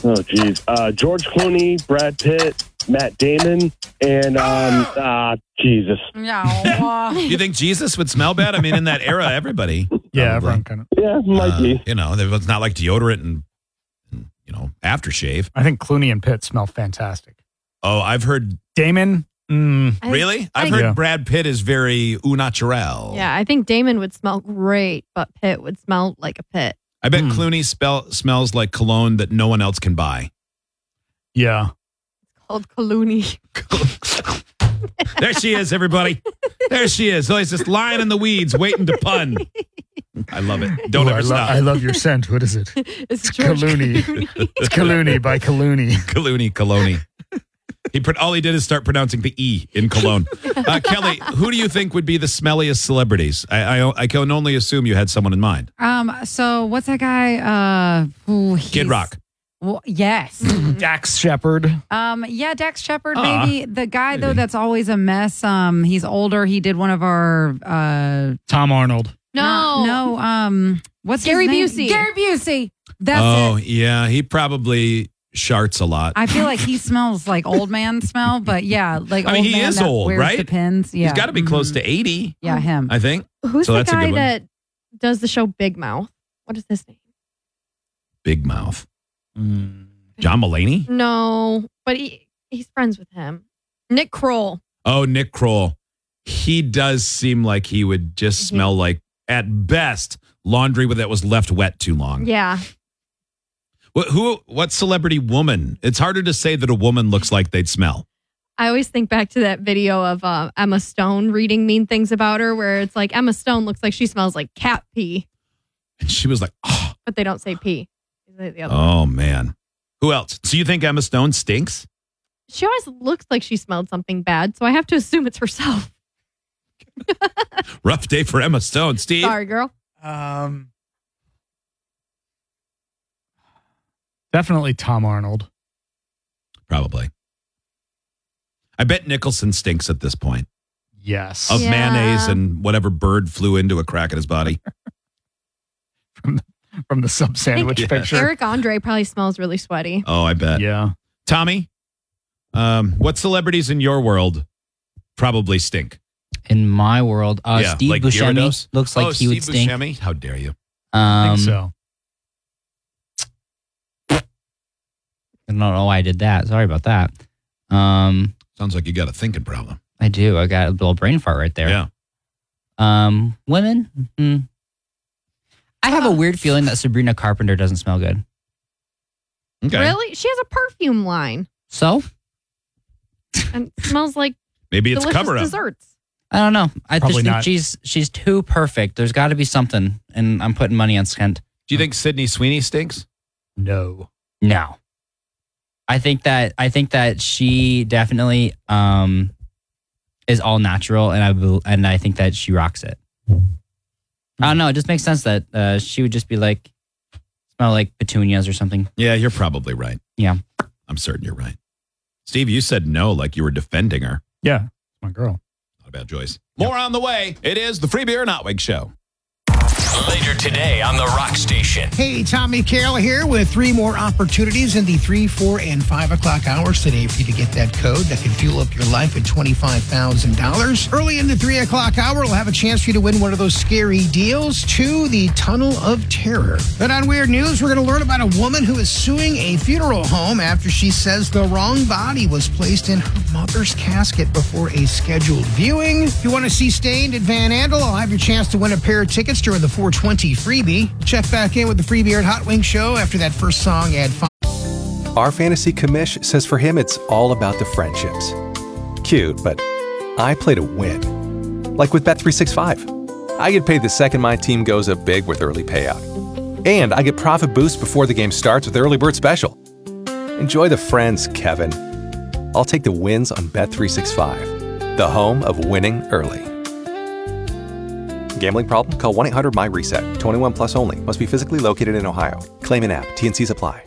Oh, geez. George Clooney, Brad Pitt, Matt Damon, and Jesus. No. You think Jesus would smell bad? I mean, in that era, everybody. Yeah, everyone kind of. Yeah, might be. It's not like deodorant and aftershave. I think Clooney and Pitt smell fantastic. Oh, I've heard. Damon? Really? I've heard Yeah. Brad Pitt is very au naturel. Yeah, I think Damon would smell great, but Pitt would smell like a pit. I bet Clooney smells like cologne that no one else can buy. Yeah. Called Clooney. There she is, everybody. There she is. Always just lying in the weeds, waiting to pun. I love it. Don't ever stop. I love your scent. What is it? It's Clooney. It's Clooney by Clooney. Cologne. All he did is start pronouncing the E in Cologne. Kelly, who do you think would be the smelliest celebrities? I can only assume you had someone in mind. So what's that guy? Kid Rock. Well, yes. Dax Shepard. Yeah, Dax Shepard, maybe. The guy, though, that's always a mess. He's older. He did one of our... Tom Arnold. No. What's Gary his name? Busey. Gary Busey. That's it. Yeah. He probably sharts a lot. I feel like he smells like old man smell, but yeah, like old he man is that old, wears right? the pins. Yeah. He's got to be close to 80. Yeah, him. I think. Who's So the that's a good guy one. that does the show Big Mouth? What is his name? Big Mouth. John Mulaney? No, but he's friends with him. Nick Kroll. Oh, Nick Kroll. He does seem like he would just smell like, at best, laundry that was left wet too long. Yeah. What celebrity woman? It's harder to say that a woman looks like they'd smell. I always think back to that video of Emma Stone reading mean things about her, where it's like Emma Stone looks like she smells like cat pee, And she was like, oh, but they don't say pee. They say the other one. oh man. Who else? So you think Emma Stone stinks? She always looks like she smelled something bad, so I have to assume it's herself. Rough day for Emma Stone. Steve? Sorry, girl. Definitely Tom Arnold. Probably. I bet Nicholson stinks at this point. Yes. Of Yeah. mayonnaise and whatever bird flew into a crack in his body. From the sub sandwich Yeah. picture. Eric Andre probably smells really sweaty. Oh, I bet. Yeah. Tommy, what celebrities in your world probably stink? In my world, Steve like Buscemi Gyarados? looks like he would Steve stink. Buscemi? How dare you? I think so. I don't know why I did that. Sorry about that. Sounds like you got a thinking problem. I do. I got a little brain fart right there. Yeah. Women. I have a weird feeling that Sabrina Carpenter doesn't smell good. Okay. Really? She has a perfume line So and smells like Maybe it's delicious cover up. desserts. I don't know. I Probably just think not. she's too perfect. There's got to be something, and I'm putting money on Skent. Do you think Sydney Sweeney stinks? No. No. I think that she definitely is all natural, and I think that she rocks it. I don't know. It just makes sense that she would just be like smell like petunias or something. Yeah, you're probably right. Yeah. I'm certain you're right. Steve, you said no like you were defending her. Yeah. It's my girl. Not a bad choice. More on the way. It is the Free Beer and Outwig Show. Later today on the Rock Station. Hey, Tommy Carroll here with 3 more opportunities in the 3, 4, and 5 o'clock hours today for you to get that code that can fuel up your life at $25,000. Early in the 3 o'clock hour, we'll have a chance for you to win one of those scary deals to the Tunnel of Terror. But on Weird News, we're going to learn about a woman who is suing a funeral home after she says the wrong body was placed in her mother's casket before a scheduled viewing. If you want to see Stained at Van Andel, I'll have your chance to win a pair of tickets during the 420 freebie. Check back in with the Free Beer and Hot Wing Show after that first song at 5. Our fantasy commish says for him it's all about the friendships. Cute, but I play to win. Like with Bet365. I get paid the second my team goes up big with early payout. And I get profit boost before the game starts with Early Bird Special. Enjoy the friends, Kevin. I'll take the wins on Bet365, the home of winning early. Gambling problem? Call 1-800-MY-RESET. 21 plus only. Must be physically located in Ohio. Claim in app. T&Cs apply.